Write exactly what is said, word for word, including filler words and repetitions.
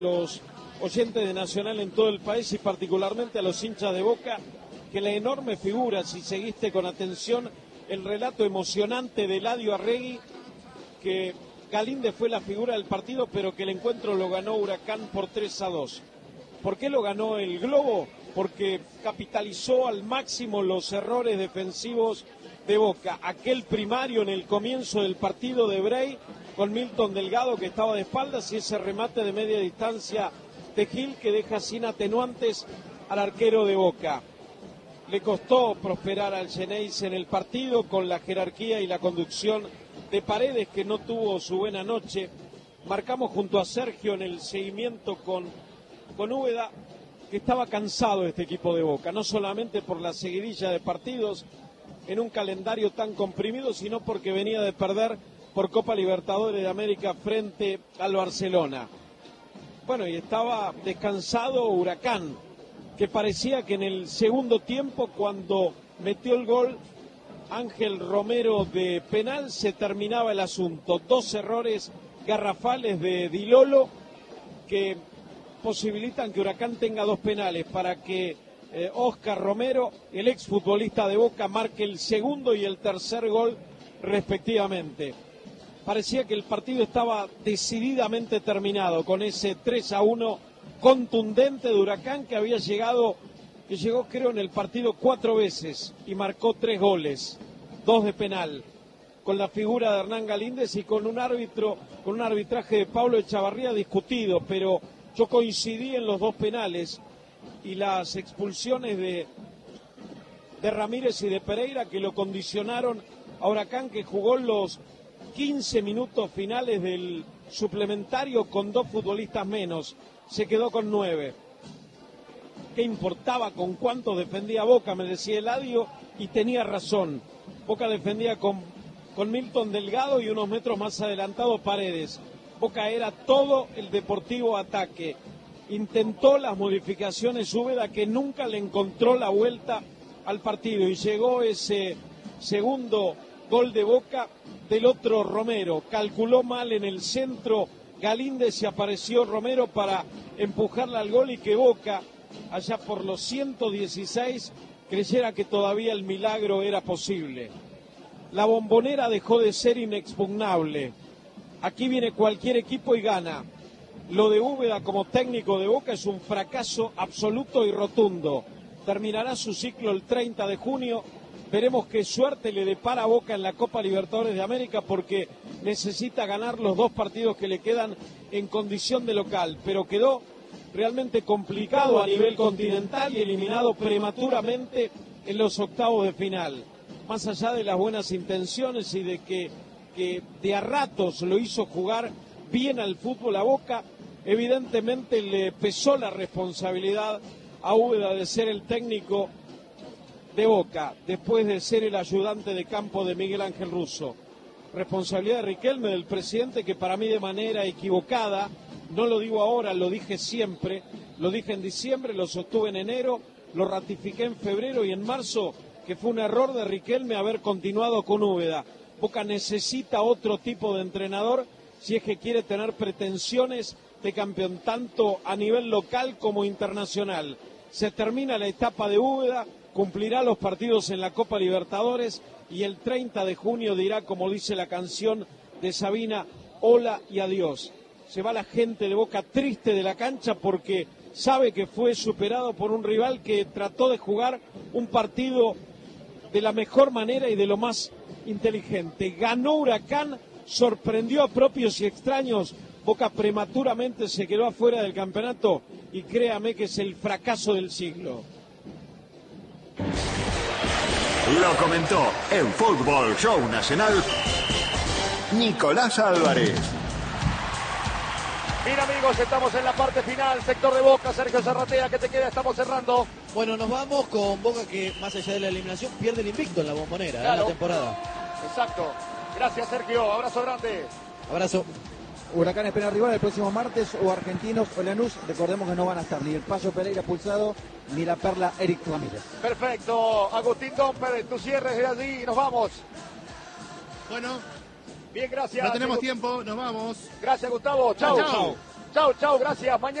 los oyentes de Nacional en todo el país y particularmente a los hinchas de Boca, que la enorme figura, si seguiste con atención el relato emocionante de Eladio Arregui, que Galíndez fue la figura del partido, pero que el encuentro lo ganó Huracán por tres a dos. ¿Por qué lo ganó el Globo? Porque capitalizó al máximo los errores defensivos de Boca. Aquel primario en el comienzo del partido de Brey, con Milton Delgado que estaba de espaldas, y ese remate de media distancia de Gil que deja sin atenuantes al arquero de Boca. Le costó prosperar al Xeneize en el partido con la jerarquía y la conducción de Paredes, que no tuvo su buena noche. Marcamos junto a Sergio en el seguimiento con, con Úbeda, que estaba cansado este equipo de Boca, no solamente por la seguidilla de partidos en un calendario tan comprimido, sino porque venía de perder por Copa Libertadores de América frente al Barcelona. Bueno, y estaba descansado Huracán, que parecía que en el segundo tiempo, cuando metió el gol Ángel Romero de penal, se terminaba el asunto. Dos errores garrafales de Di Lolo que posibilitan que Huracán tenga dos penales para que eh, Óscar Romero, el exfutbolista de Boca, marque el segundo y el tercer gol respectivamente. Parecía que el partido estaba decididamente terminado con ese tres a uno contundente de Huracán, que había llegado, que llegó creo en el partido cuatro veces y marcó tres goles, dos de penal, con la figura de Hernán Galíndez y con un árbitro, con un arbitraje de Pablo Echavarría discutido, pero yo coincidí en los dos penales y las expulsiones de, de Ramírez y de Pereira, que lo condicionaron a Huracán, que jugó los quince minutos finales del suplementario con dos futbolistas menos, se quedó con nueve. ¿Qué importaba con cuánto defendía Boca? Me decía Eladio, y tenía razón. Boca defendía con, con Milton Delgado y unos metros más adelantado Paredes. Boca era todo el Deportivo ataque. Intentó las modificaciones Úbeda, que nunca le encontró la vuelta al partido, y llegó ese segundo gol de Boca del otro Romero. Calculó mal en el centro Galíndez y apareció Romero para empujarla al gol, y que Boca, allá por los ciento dieciséis, creyera que todavía el milagro era posible. La Bombonera dejó de ser inexpugnable. Aquí viene cualquier equipo y gana. Lo de Úbeda como técnico de Boca es un fracaso absoluto y rotundo. Terminará su ciclo el treinta de junio. Veremos qué suerte le depara a Boca en la Copa Libertadores de América, porque necesita ganar los dos partidos que le quedan en condición de local. Pero quedó realmente complicado a nivel continental y eliminado prematuramente en los octavos de final. Más allá de las buenas intenciones y de que, que de a ratos lo hizo jugar bien al fútbol a Boca, evidentemente le pesó la responsabilidad a Úbeda de ser el técnico de Boca, después de ser el ayudante de campo de Miguel Ángel Russo. Responsabilidad de Riquelme, del presidente, que para mí de manera equivocada, no lo digo ahora, lo dije siempre, lo dije en diciembre, lo sostuve en enero, lo ratifiqué en febrero y en marzo, que fue un error de Riquelme haber continuado con Úbeda. Boca necesita otro tipo de entrenador si es que quiere tener pretensiones de campeón, tanto a nivel local como internacional. Se termina la etapa de Úbeda, cumplirá los partidos en la Copa Libertadores y el treinta de junio dirá, como dice la canción de Sabina, hola y adiós. Se va la gente de Boca triste de la cancha porque sabe que fue superado por un rival que trató de jugar un partido de la mejor manera y de lo más inteligente. Ganó Huracán, sorprendió a propios y extraños. Boca prematuramente se quedó afuera del campeonato y créame que es el fracaso del siglo. Lo comentó en Fútbol Show Nacional Nicolás Álvarez. Bien, amigos, estamos en la parte final, sector de Boca. Sergio Zarratea, ¿qué te queda? Estamos cerrando. Bueno, nos vamos con Boca, que más allá de la eliminación pierde el invicto en la Bombonera, claro, en la temporada. Exacto. Gracias, Sergio. Abrazo grande. Abrazo. Huracán espera rival el próximo martes, o Argentinos o Lanús. Recordemos que no van a estar ni el Payo Pereira pulsado ni la Perla Eric Ramírez. Perfecto. Agustín Domper, tu cierre de allí y nos vamos. Bueno, bien, gracias. no tenemos tiempo, nos vamos. Gracias, Gustavo. Chau. Chau. Chau, chau, gracias. Mañana